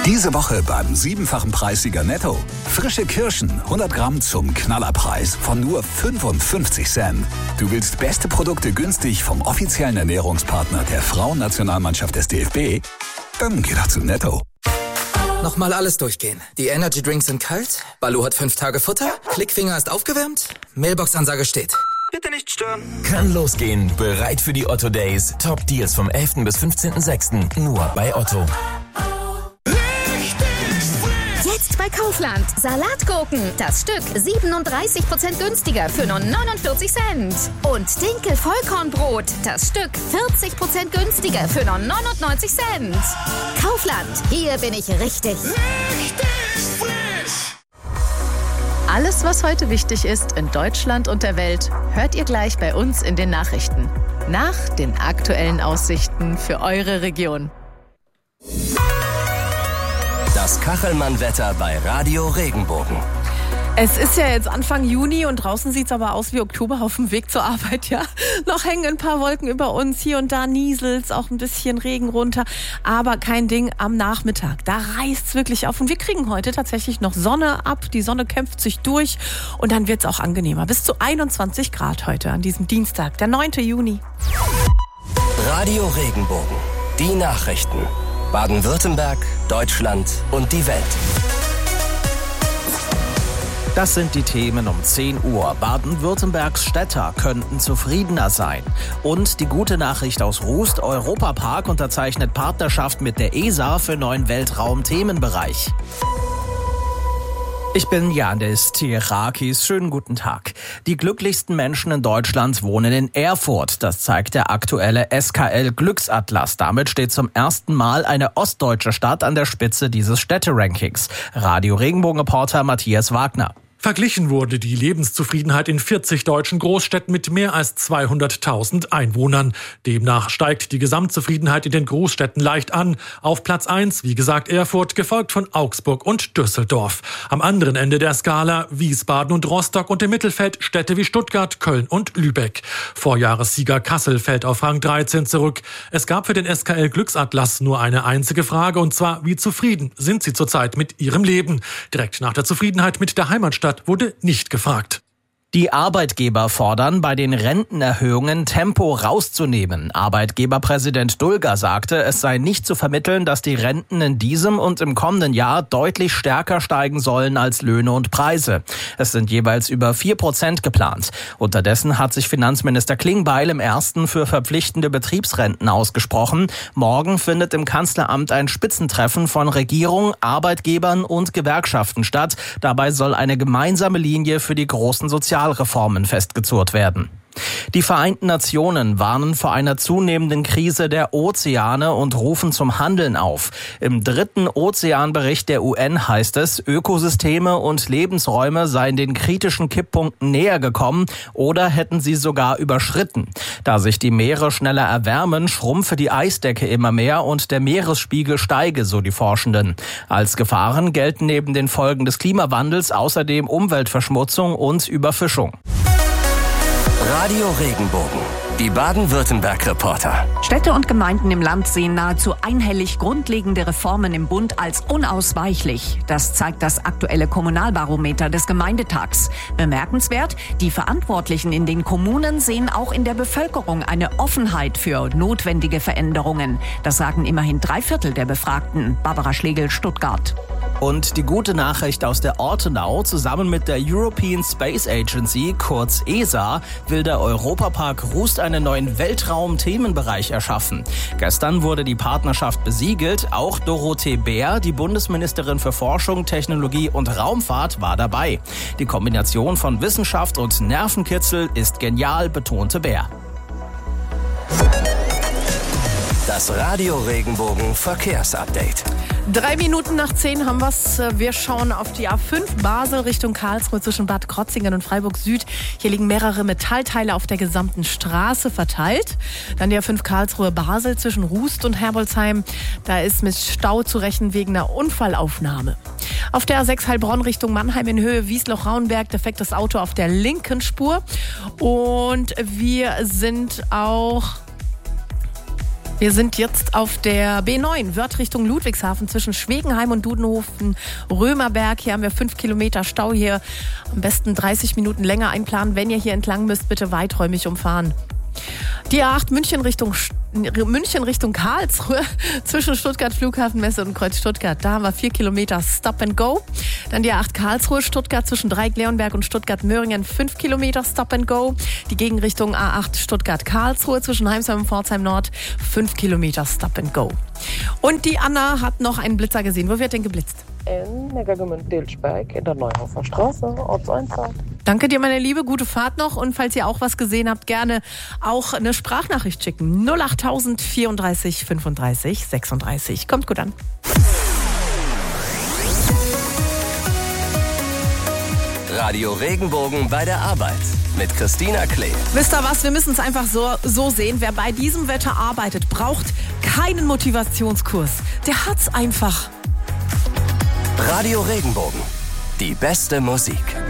Diese Woche beim 7-fachen Preissieger Netto. Frische Kirschen, 100 Gramm zum Knallerpreis von nur 55 Cent. Du willst beste Produkte günstig vom offiziellen Ernährungspartner der Frauennationalmannschaft des DFB? Dann geh doch zu Netto. Nochmal alles durchgehen. Die Energy Drinks sind kalt, Baloo hat 5 Tage Futter, Klickfinger ist aufgewärmt, Mailbox-Ansage steht. Bitte nicht stören. Kann losgehen. Bereit für die Otto Days. Top Deals vom 11. bis 15.06. Nur bei Otto. Jetzt bei Kaufland. Salatgurken. Das Stück 37% günstiger für nur 49 Cent. Und Dinkel Vollkornbrot. Das Stück 40% günstiger für nur 99 Cent. Kaufland. Hier bin ich richtig. Alles, was heute wichtig ist in Deutschland und der Welt, hört ihr gleich bei uns in den Nachrichten. Nach den aktuellen Aussichten für eure Region. Das Kachelmann-Wetter bei Radio Regenbogen. Es ist ja jetzt Anfang Juni und draußen sieht es aber aus wie Oktober auf dem Weg zur Arbeit, ja. Noch hängen ein paar Wolken über uns, hier und da nieselt's, auch ein bisschen Regen runter, aber kein Ding am Nachmittag. Da reißt's wirklich auf und wir kriegen heute tatsächlich noch Sonne ab, die Sonne kämpft sich durch und dann wird's auch angenehmer. Bis zu 21 Grad heute an diesem Dienstag, der 9. Juni. Radio Regenbogen, die Nachrichten. Baden-Württemberg, Deutschland und die Welt. Das sind die Themen um 10 Uhr. Baden-Württembergs Städter könnten zufriedener sein. Und die gute Nachricht aus Rust: Europapark unterzeichnet Partnerschaft mit der ESA für neuen Weltraum-Themenbereich. Ich bin Janis Tierakis. Schönen guten Tag. Die glücklichsten Menschen in Deutschland wohnen in Erfurt. Das zeigt der aktuelle SKL Glücksatlas. Damit steht zum ersten Mal eine ostdeutsche Stadt an der Spitze dieses Städterankings. Radio Regenbogen-Reporter Matthias Wagner. Verglichen wurde die Lebenszufriedenheit in 40 deutschen Großstädten mit mehr als 200.000 Einwohnern. Demnach steigt die Gesamtzufriedenheit in den Großstädten leicht an. Auf Platz 1, wie gesagt, Erfurt, gefolgt von Augsburg und Düsseldorf. Am anderen Ende der Skala Wiesbaden und Rostock und im Mittelfeld Städte wie Stuttgart, Köln und Lübeck. Vorjahressieger Kassel fällt auf Rang 13 zurück. Es gab für den SKL Glücksatlas nur eine einzige Frage, und zwar: Wie zufrieden sind Sie zurzeit mit Ihrem Leben? Direkt nach der Zufriedenheit mit der Heimatstadt wurde nicht gefragt. Die Arbeitgeber fordern, bei den Rentenerhöhungen Tempo rauszunehmen. Arbeitgeberpräsident Dulger sagte, es sei nicht zu vermitteln, dass die Renten in diesem und im kommenden Jahr deutlich stärker steigen sollen als Löhne und Preise. Es sind jeweils über 4% geplant. Unterdessen hat sich Finanzminister Klingbeil im ersten für verpflichtende Betriebsrenten ausgesprochen. Morgen findet im Kanzleramt ein Spitzentreffen von Regierung, Arbeitgebern und Gewerkschaften statt. Dabei soll eine gemeinsame Linie für die großen Sozialreformen festgezurrt werden. Die Vereinten Nationen warnen vor einer zunehmenden Krise der Ozeane und rufen zum Handeln auf. Im 3. Ozeanbericht der UN heißt es, Ökosysteme und Lebensräume seien den kritischen Kipppunkten näher gekommen oder hätten sie sogar überschritten. Da sich die Meere schneller erwärmen, schrumpfe die Eisdecke immer mehr und der Meeresspiegel steige, so die Forschenden. Als Gefahren gelten neben den Folgen des Klimawandels außerdem Umweltverschmutzung und Überfischung. Radio Regenbogen, die Baden-Württemberg-Reporter. Städte und Gemeinden im Land sehen nahezu einhellig grundlegende Reformen im Bund als unausweichlich. Das zeigt das aktuelle Kommunalbarometer des Gemeindetags. Bemerkenswert, die Verantwortlichen in den Kommunen sehen auch in der Bevölkerung eine Offenheit für notwendige Veränderungen. Das sagen immerhin 3/4 der Befragten. Barbara Schlegel, Stuttgart. Und die gute Nachricht aus der Ortenau: Zusammen mit der European Space Agency, kurz ESA, will der Europapark Rust einen neuen Weltraum-Themenbereich erschaffen. Gestern wurde die Partnerschaft besiegelt. Auch Dorothee Bär, die Bundesministerin für Forschung, Technologie und Raumfahrt, war dabei. Die Kombination von Wissenschaft und Nervenkitzel ist genial, betonte Bär. Das Radio Regenbogen Verkehrsupdate. 3 Minuten nach 10 haben wir's. Wir schauen auf die A5 Basel Richtung Karlsruhe zwischen Bad Krotzingen und Freiburg Süd. Hier liegen mehrere Metallteile auf der gesamten Straße verteilt. Dann die A5 Karlsruhe Basel zwischen Rust und Herbolzheim. Da ist mit Stau zu rechnen wegen einer Unfallaufnahme. Auf der A6 Heilbronn Richtung Mannheim in Höhe Wiesloch-Raunberg defektes Auto auf der linken Spur. Und wir sind auch Wir sind jetzt auf der B9, Wörth Richtung Ludwigshafen zwischen Schwegenheim und Dudenhofen-Römerberg. Hier haben wir 5 Kilometer Stau. Hier am besten 30 Minuten länger einplanen. Wenn ihr hier entlang müsst, bitte weiträumig umfahren. Die A8 München Richtung Karlsruhe zwischen Stuttgart Flughafenmesse und Kreuz Stuttgart. Da haben wir 4 Kilometer Stop and Go. Dann die A8 Karlsruhe Stuttgart zwischen Dreieck-Leonberg und Stuttgart-Möhringen 5 Kilometer Stop and Go. Die Gegenrichtung A8 Stuttgart-Karlsruhe zwischen Heimsheim und Pforzheim Nord 5 Kilometer Stop and Go. Und die Anna hat noch einen Blitzer gesehen. Wo wird denn geblitzt? In Neckargemünd-Delsberg in der Neuhofer Straße, Ortseinfahrt. Danke dir, meine Liebe. Gute Fahrt noch. Und falls ihr auch was gesehen habt, gerne auch eine Sprachnachricht schicken. 08000 34 35 36. Kommt gut an. Radio Regenbogen bei der Arbeit mit Christina Klee. Wisst ihr was? Wir müssen es einfach so sehen. Wer bei diesem Wetter arbeitet, braucht keinen Motivationskurs. Der hat's einfach. Radio Regenbogen. Die beste Musik.